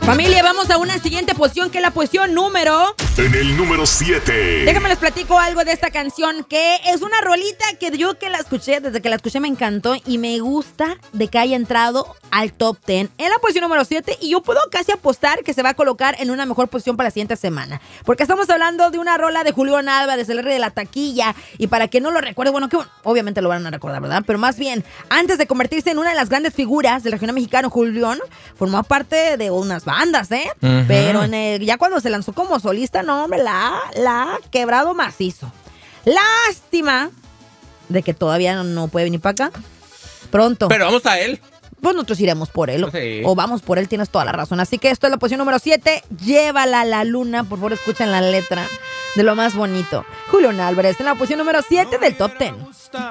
Familia, vamos a una siguiente posición, que es la posición número... En el número 7. Déjame les platico algo de esta canción, que es una rolita que yo que la escuché, desde que la escuché me encantó y me gusta de que haya entrado al top 10 en la posición número 7, y yo puedo casi apostar que se va a colocar en una mejor posición para la siguiente semana, porque estamos hablando de una rola de Julián Álvarez, el rey de la taquilla, y para que no lo recuerde, bueno, que obviamente lo van a recordar, ¿verdad? Pero más bien, antes de convertirse en una de las grandes figuras del regional mexicano, Julián formó parte de unas bandas, Uh-huh. Pero ya cuando se lanzó como solista, no, hombre, la ha quebrado macizo. Lástima de que todavía no puede venir para acá. Pronto. Pero vamos a él. Pues nosotros iremos por él. Sí. O vamos por él, tienes toda la razón. Así que esto es la posición número 7. Llévala a la luna. Por favor, escuchen la letra de lo más bonito. Julián Álvarez en la posición número 7 del top 10.